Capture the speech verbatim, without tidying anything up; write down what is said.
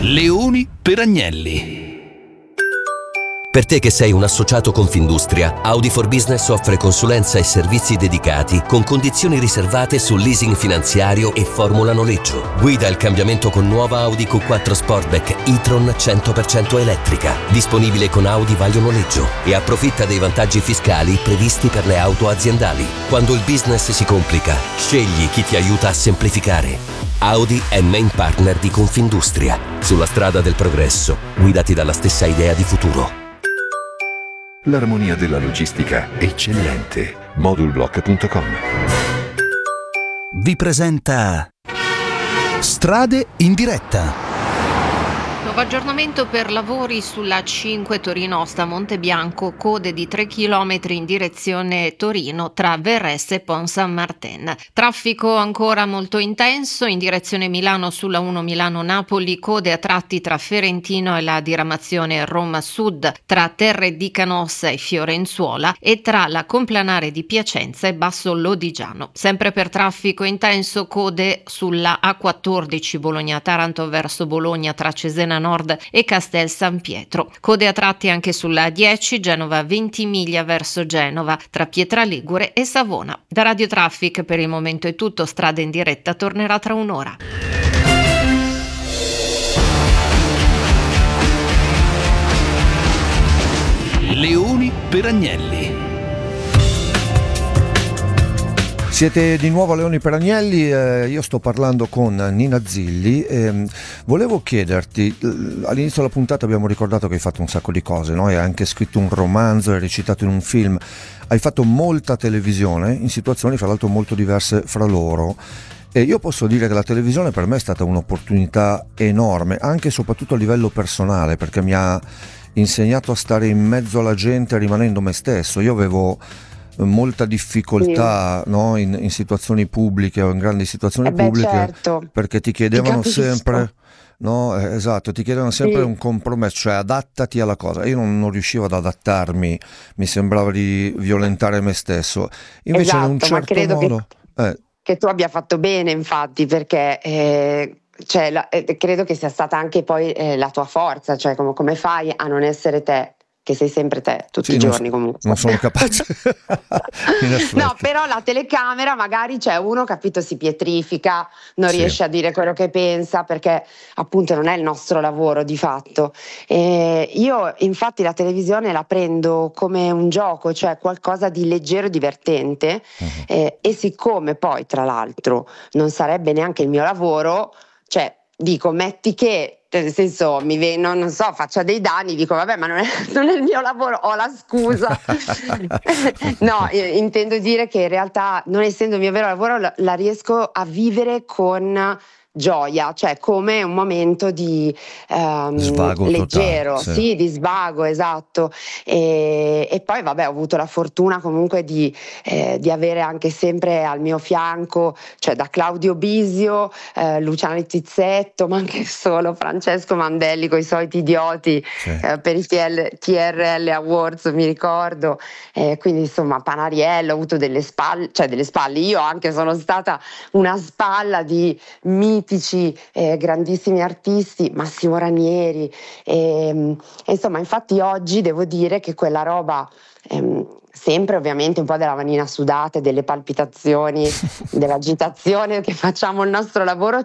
Leoni per Agnelli. Per te che sei un associato Confindustria, Audi for Business offre consulenza e servizi dedicati con condizioni riservate sul leasing finanziario e formula noleggio. Guida il cambiamento con nuova Audi Q quattro Sportback e-tron cento per cento elettrica, disponibile con Audi Vaglio Noleggio, e approfitta dei vantaggi fiscali previsti per le auto aziendali. Quando il business si complica, scegli chi ti aiuta a semplificare. Audi è main partner di Confindustria. Sulla strada del progresso, guidati dalla stessa idea di futuro. L'armonia della logistica eccellente. Modulblock punto com Vi presenta Strade in diretta. Nuovo aggiornamento per lavori sulla cinque Torino-Osta Montebianco, code di tre chilometri in direzione Torino tra Verresse e Pont San Martin. Traffico ancora molto intenso in direzione Milano sulla uno Milano-Napoli, code a tratti tra Ferentino e la diramazione Roma Sud, tra Terre di Canossa e Fiorenzuola e tra la complanare di Piacenza e Basso Lodigiano. Sempre per traffico intenso, code sulla A quattordici Bologna-Taranto verso Bologna tra Cesena Nord e Castel San Pietro. Code a tratti anche sulla A dieci Genova Ventimiglia verso Genova tra Pietraligure e Savona. Da Radio Traffic per il momento è tutto. Strada in diretta tornerà tra un'ora. Leoni per Agnelli. Siete di nuovo a Leoni per Agnelli, eh, io sto parlando con Nina Zilli e volevo chiederti, all'inizio della puntata abbiamo ricordato che hai fatto un sacco di cose, no? Hai anche scritto un romanzo, hai recitato in un film, hai fatto molta televisione in situazioni fra l'altro molto diverse fra loro. E io posso dire che la televisione per me è stata un'opportunità enorme, anche e soprattutto a livello personale, perché mi ha insegnato a stare in mezzo alla gente rimanendo me stesso. Io avevo molta difficoltà, sì, no? in, in situazioni pubbliche o in grandi situazioni eh beh, pubbliche, certo, perché ti chiedevano ti sempre, no? Eh, esatto, ti chiedevano sempre sì. un compromesso, cioè adattati alla cosa. Io non, non riuscivo ad adattarmi, mi sembrava di violentare me stesso. Invece esatto, in un certo ma credo modo che, eh. che tu abbia fatto bene, infatti, perché eh, cioè, la, eh, credo che sia stata anche poi eh, la tua forza, cioè come, come fai a non essere te, che sei sempre te tutti sì, i non giorni so, comunque. Non sono capace. No, però la telecamera magari c'è uno, capito, si pietrifica, non sì. riesce a dire quello che pensa perché appunto non è il nostro lavoro di fatto. E io infatti la televisione la prendo come un gioco, cioè qualcosa di leggero e divertente, uh-huh. eh, e siccome poi tra l'altro non sarebbe neanche il mio lavoro, cioè dico metti che nel senso mi vengo, non so, faccia dei danni, dico vabbè ma non è, non è il mio lavoro, ho la scusa. No, eh, intendo dire che in realtà non essendo il mio vero lavoro la, la riesco a vivere con gioia, cioè come un momento di um, svago leggero, totale, sì. sì, di svago, esatto. E, e poi vabbè ho avuto la fortuna comunque di, eh, di avere anche sempre al mio fianco, cioè da Claudio Bisio, eh, Luciano Tizzetto, ma anche solo Francesco Mandelli con i soliti idioti, sì. eh, per i T R L Awards mi ricordo, eh, quindi insomma Panariello, ho avuto delle spalle, cioè delle spalle, io anche sono stata una spalla di miti Eh, grandissimi artisti, Massimo Ranieri, e, e insomma infatti oggi devo dire che quella roba ehm, sempre ovviamente un po' della manina sudata, delle palpitazioni, dell'agitazione che facciamo il nostro lavoro